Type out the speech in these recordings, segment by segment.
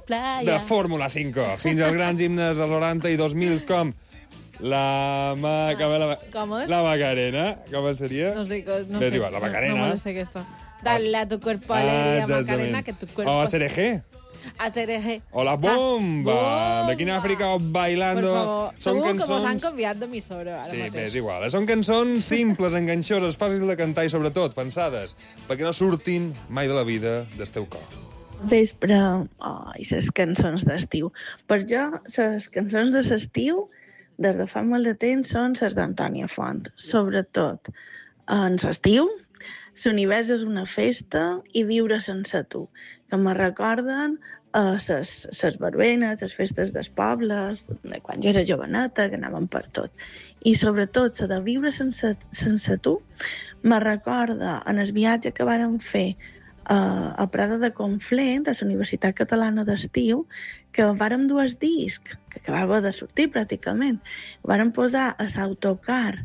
playa. de Fórmula 5, fins als grans himnes dels 90 i 2000 com la Com és? La Macarena, com seria? No sé, no és sé. igual, la Macarena. No me lo sé aquesta. Dale a tu cuerpo alegría, Macarena, que tu cuerpo... O ACRG. ACRG. O La Bomba, Bomba. de Quina Àfrica o Bailando. Per favor, Són segur cançons... que mos han canviat d'emissora ara Sí, bé, mateix. és igual. Són cançons simples, enganxoses, fàcils de cantar i, sobretot, pensades perquè no surtin mai de la vida del teu cor. Vespre, ai, les cançons d'estiu. Per jo, les cançons de l'estiu, des de fa molt de temps, són les d'Antònia Font. Sobretot, en l'estiu, l'univers és una festa i viure sense tu, que me recorden les verbenes, les festes dels pobles, de quan jo era joveneta, que anàvem per tot. I sobretot, la de viure sense tu, me recorda en el viatge que vàrem fer a Prada de Conflent, a la Universitat Catalana d'Estiu, que vàrem dur el disc, que acabava de sortir pràcticament. Vàrem posar a l'autocar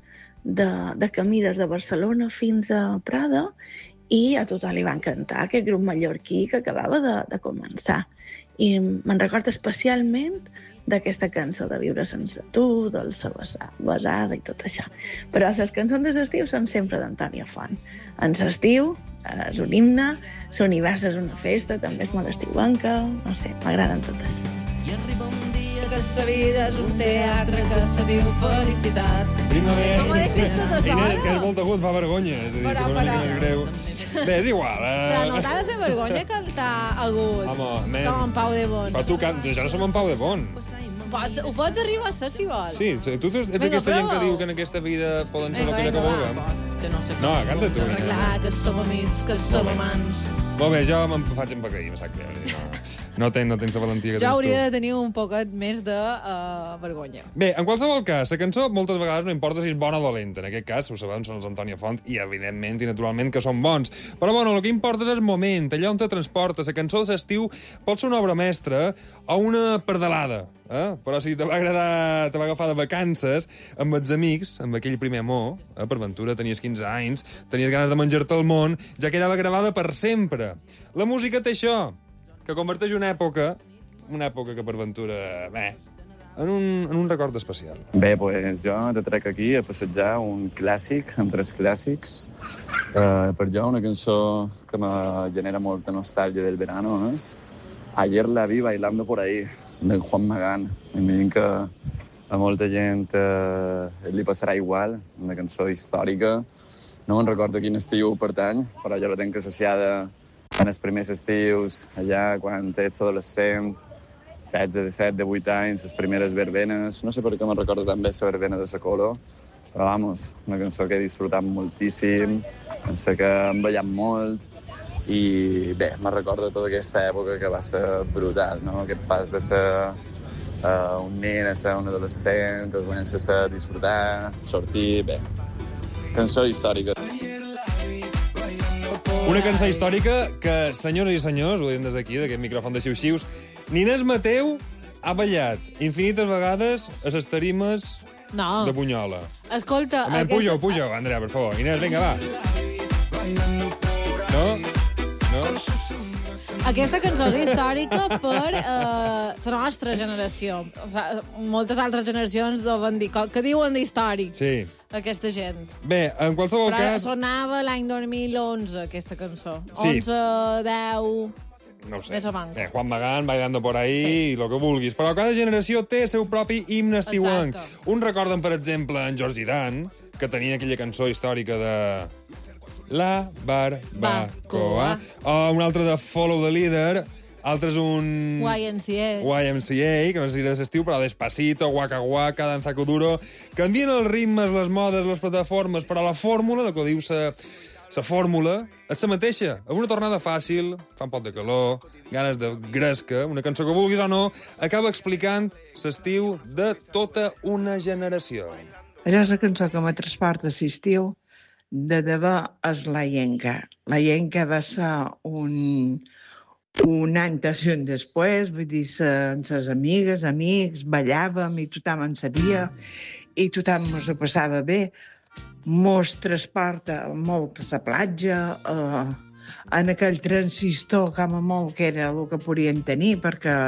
de camí des de Barcelona fins a Prada i a tothom li va encantar aquest grup mallorquí que acabava de començar. I me'n recordo especialment d'aquesta cançó de Viure sense tu, Dolça besada i tot això. Però les cançons de l'estiu són sempre d'Antònia Font. En l'estiu és un himne, l'univers és una festa, també és molt estiuenca, no sé, m'agraden totes. I arriba un dia que sa vida és un teatre que se diu felicitat. Primavera. Com ho deixes tot a sola? Inés, que és molt agut, fa vergonya. És a dir, Però, segurament però. que és greu. Bé, és igual. Però no t'ha de fer vergonya cantar agut, Home, nen. com en Pau de Bon. Però tu cantes, jo no som en Pau de Bon. Ho pots arribar a ser, si vols. Sí, tu ets Vinga, d'aquesta gent que prova-ho. diu que en aquesta vida poden ser Vinga, el que vinga, vulguem. No, canta tu, Inés. Clar, que som amics, que som amants. Molt bé, jo me'n faig empecair, me sap greu. No tens la valentia que Jo tens hauria tu. de tenir un poquet més de vergonya. Bé, en qualsevol cas, la cançó moltes vegades no importa si és bona o dolenta. En aquest cas, ho sabem, són els Antònia Font i, evidentment i naturalment, que són bons. Però, bueno, el que importa és el moment, allà on te transporta. La cançó de l'estiu pot ser una obra mestra o una pardalada. Però si te va agradar, te va agafar de vacances amb els amics, amb aquell primer amor, per ventura, tenies 15 anys, tenies ganes de menjar-te el món, ja quedava gravada per sempre. La música té això, que converteix una època que per ventura, en un record especial. Bé, doncs jo te trec aquí a passejar un clàssic, entre els clàssics. Per jo una cançó que me genera molta nostàlgia del verano és Ayer la vi bailando por ahí, de Juan Magán. M'imagino que a molta gent li passarà igual, una cançó històrica. No me'n recordo quin estiu pertany, però jo la tenc associada en els primers estius, allà quan ets adolescent, 16, 17, 18 anys, les primeres verbenes. No sé per què me'n recordo tan bé la verbena de la Colo, però, vamos, una cançó que he disfrutat moltíssim, penso que hem ballat molt, i bé, me'n recordo tota aquesta època que va ser brutal, no? Aquest pas de ser un nen a ser un adolescent, que comences a disfrutar, sortir, bé. Cançó històrica. Una cançó històrica que, senyores i senyors, ho diem des d'aquí, d'aquest micròfon de xiu-xius, Ninés Mateu ha ballat infinites vegades a les tarimes de Bunyola. Escolta... Puja-ho, Andrea, per favor. Inés, vinga, va. No? Aquesta cançó és històrica per la nostra generació. O sigui, moltes altres generacions deuen dir... Què diuen d'històric, aquesta gent? Bé, en qualsevol cas... Però sonava l'any 2011, aquesta cançó. Sí. 11, 10... No ho sé. Més avant. Juan Magán, bailando por ahí, lo que vulguis. Però cada generació té el seu propi himne estiuenc. Un recorden, per exemple, en George Dan, que tenia aquella cançó històrica de... La Barbacoa. O un altre de Follow the Leader. Altres un... YMCA, que no sé si era l'estiu, però Despacito, Waka Waka, Danza Kuduro. Canvien els ritmes, les modes, les plataformes, però la fórmula, el que diu la fórmula, és la mateixa. Amb una tornada fàcil, fa un pot de calor, ganes de gresca, una cançó que vulguis o no, acaba explicant l'estiu de tota una generació. Allò és la cançó que me transporta a l'estiu, de debò és la Llenca. La Llenca va ser un antes i un després, vull dir, amb les amigues, amics, ballàvem i tothom en sabia i tothom ens ho passava bé. Mos transporta molt a la platja, en aquell transistor com a molt que era el que podien tenir, perquè